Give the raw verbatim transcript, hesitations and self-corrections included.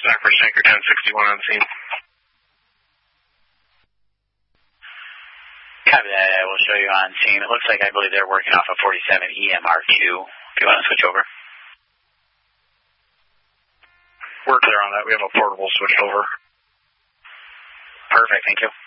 Zach for Shanker ten sixty-one on scene. Copy that. I will show you on scene. It looks like I believe they're working off a forty-seven E M R two. If you want to switch over. We're clear on that. We have a portable switch over. Perfect. Thank you.